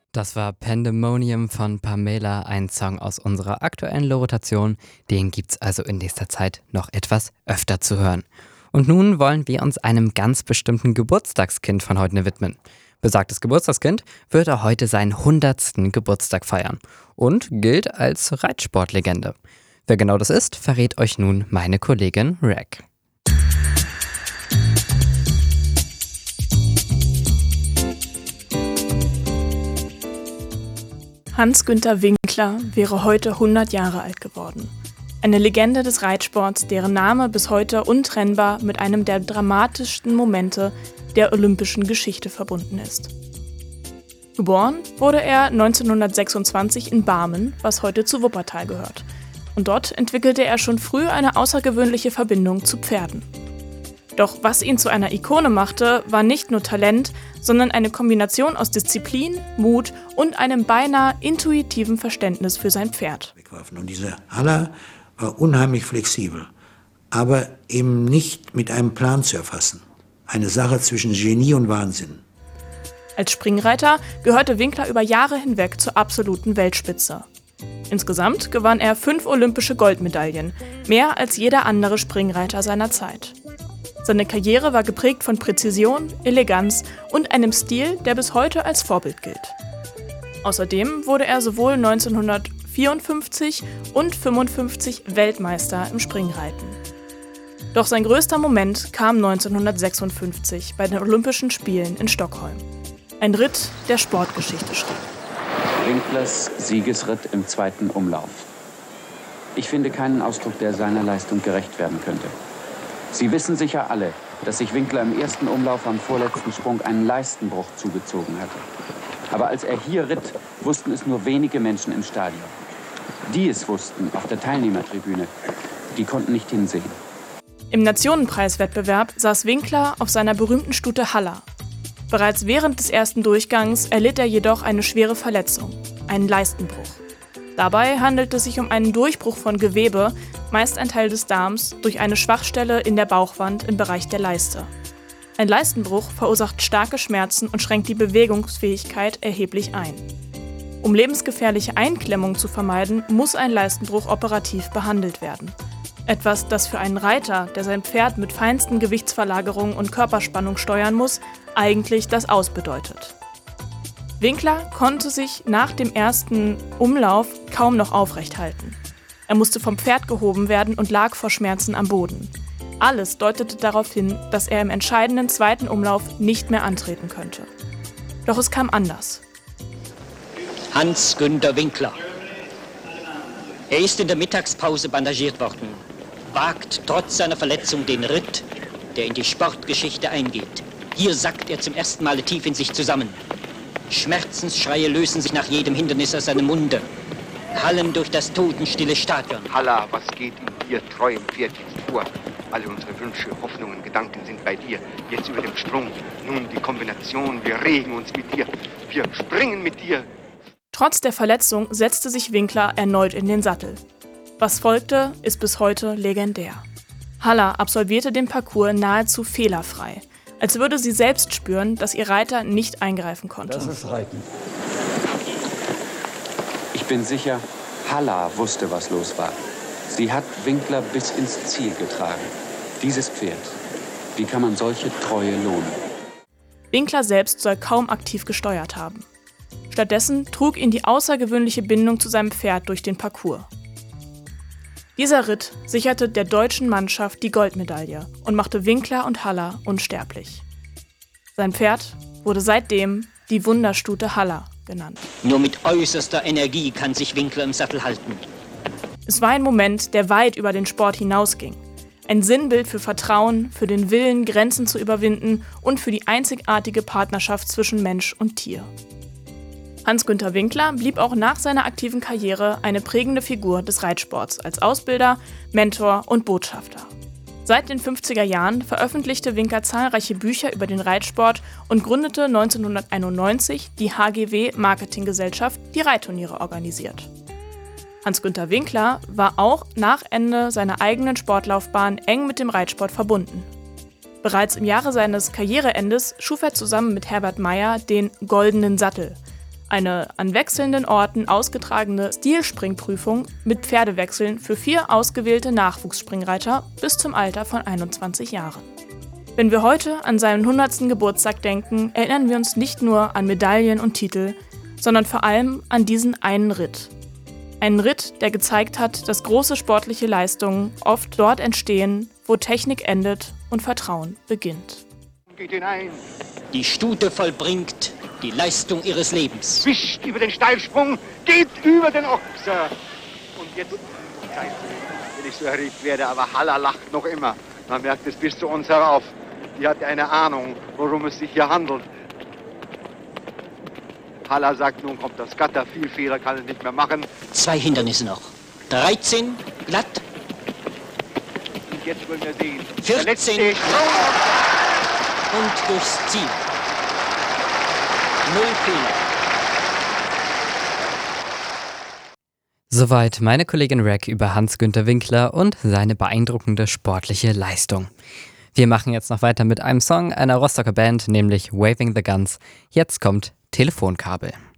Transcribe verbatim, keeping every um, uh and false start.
Das war Pandemonium von Pamela, ein Song aus unserer aktuellen Low-Rotation. Den gibt's also in nächster Zeit noch etwas öfter zu hören. Und nun wollen wir uns einem ganz bestimmten Geburtstagskind von heute widmen. Besagtes Geburtstagskind wird er heute seinen hundertsten Geburtstag feiern und gilt als Reitsportlegende. Wer genau das ist, verrät euch nun meine Kollegin Reg. Hans-Günther Winkler wäre heute hundert Jahre alt geworden. Eine Legende des Reitsports, deren Name bis heute untrennbar mit einem der dramatischsten Momente der olympischen Geschichte verbunden ist. Geboren wurde er neunzehnhundertsechsundzwanzig in Barmen, was heute zu Wuppertal gehört. Und dort entwickelte er schon früh eine außergewöhnliche Verbindung zu Pferden. Doch was ihn zu einer Ikone machte, war nicht nur Talent, sondern eine Kombination aus Disziplin, Mut und einem beinahe intuitiven Verständnis für sein Pferd. Und diese Haller war unheimlich flexibel, aber eben nicht mit einem Plan zu erfassen. Eine Sache zwischen Genie und Wahnsinn. Als Springreiter gehörte Winkler über Jahre hinweg zur absoluten Weltspitze. Insgesamt gewann er fünf olympische Goldmedaillen, mehr als jeder andere Springreiter seiner Zeit. Seine Karriere war geprägt von Präzision, Eleganz und einem Stil, der bis heute als Vorbild gilt. Außerdem wurde er sowohl neunzehnhundertvierundfünfzig und fünfundfünfzig Weltmeister im Springreiten. Doch sein größter Moment kam neunzehnhundertsechsundfünfzig bei den Olympischen Spielen in Stockholm. Ein Ritt, der Sportgeschichte schrieb. Winklers Siegesritt im zweiten Umlauf. Ich finde keinen Ausdruck, der seiner Leistung gerecht werden könnte. Sie wissen sicher alle, dass sich Winkler im ersten Umlauf am vorletzten Sprung einen Leistenbruch zugezogen hatte. Aber als er hier ritt, wussten es nur wenige Menschen im Stadion. Die es wussten, auf der Teilnehmertribüne, die konnten nicht hinsehen. Im Nationenpreiswettbewerb saß Winkler auf seiner berühmten Stute Haller. Bereits während des ersten Durchgangs erlitt er jedoch eine schwere Verletzung, einen Leistenbruch. Dabei handelt es sich um einen Durchbruch von Gewebe, meist ein Teil des Darms, durch eine Schwachstelle in der Bauchwand im Bereich der Leiste. Ein Leistenbruch verursacht starke Schmerzen und schränkt die Bewegungsfähigkeit erheblich ein. Um lebensgefährliche Einklemmungen zu vermeiden, muss ein Leistenbruch operativ behandelt werden. Etwas, das für einen Reiter, der sein Pferd mit feinsten Gewichtsverlagerungen und Körperspannung steuern muss, eigentlich das Aus bedeutet. Winkler konnte sich nach dem ersten Umlauf kaum noch aufrecht halten. Er musste vom Pferd gehoben werden und lag vor Schmerzen am Boden. Alles deutete darauf hin, dass er im entscheidenden zweiten Umlauf nicht mehr antreten könnte. Doch es kam anders. Hans-Günther Winkler. Er ist in der Mittagspause bandagiert worden, wagt trotz seiner Verletzung den Ritt, der in die Sportgeschichte eingeht. Hier sackt er zum ersten Male tief in sich zusammen. Schmerzensschreie lösen sich nach jedem Hindernis aus seinem Munde, hallen durch das totenstille Stadion. Haller, was geht in dir treuem Pferd jetzt vor? Alle unsere Wünsche, Hoffnungen, Gedanken sind bei dir. Jetzt über dem Sprung, nun die Kombination, wir regen uns mit dir, wir springen mit dir. Trotz der Verletzung setzte sich Winkler erneut in den Sattel. Was folgte, ist bis heute legendär. Haller absolvierte den Parcours nahezu fehlerfrei, als würde sie selbst spüren, dass ihr Reiter nicht eingreifen konnte. Das ist Reiten. Ich bin sicher, Haller wusste, was los war. Sie hat Winkler bis ins Ziel getragen. Dieses Pferd. Wie kann man solche Treue lohnen? Winkler selbst soll kaum aktiv gesteuert haben. Stattdessen trug ihn die außergewöhnliche Bindung zu seinem Pferd durch den Parcours. Dieser Ritt sicherte der deutschen Mannschaft die Goldmedaille und machte Winkler und Haller unsterblich. Sein Pferd wurde seitdem die Wunderstute Haller genannt. Nur mit äußerster Energie kann sich Winkler im Sattel halten. Es war ein Moment, der weit über den Sport hinausging. Ein Sinnbild für Vertrauen, für den Willen, Grenzen zu überwinden und für die einzigartige Partnerschaft zwischen Mensch und Tier. Hans-Günther Winkler blieb auch nach seiner aktiven Karriere eine prägende Figur des Reitsports als Ausbilder, Mentor und Botschafter. Seit den fünfziger Jahren veröffentlichte Winkler zahlreiche Bücher über den Reitsport und gründete neunzehnhunderteinundneunzig die H G W Marketinggesellschaft, die Reitturniere organisiert. Hans-Günther Winkler war auch nach Ende seiner eigenen Sportlaufbahn eng mit dem Reitsport verbunden. Bereits im Jahre seines Karriereendes schuf er zusammen mit Herbert Meyer den Goldenen Sattel, Eine an wechselnden Orten ausgetragene Stilspringprüfung mit Pferdewechseln für vier ausgewählte Nachwuchsspringreiter bis zum Alter von einundzwanzig Jahren. Wenn wir heute an seinen hundertsten Geburtstag denken, erinnern wir uns nicht nur an Medaillen und Titel, sondern vor allem an diesen einen Ritt. Einen Ritt, der gezeigt hat, dass große sportliche Leistungen oft dort entstehen, wo Technik endet und Vertrauen beginnt. Geht hinein, Die Stute vollbringt die Leistung ihres Lebens. wischt über den Steilsprung, geht über den Ochser. Und jetzt, Scheiße, wenn ich so erregt werde, aber Haller lacht noch immer. Man merkt es bis zu uns herauf. Die hat eine Ahnung, worum es sich hier handelt. Haller sagt, nun kommt das Gatter, viel Fehler kann es nicht mehr machen. Zwei Hindernisse noch. dreizehn, glatt. Und jetzt wollen wir sehen. vierzehn. Der letzte Sprung. Und durchs Ziel. Null Fehler. Soweit meine Kollegin Rack über Hans-Günter Winkler und seine beeindruckende sportliche Leistung. Wir machen jetzt noch weiter mit einem Song einer Rostocker Band, nämlich Waving the Guns. Jetzt kommt Telefonkabel.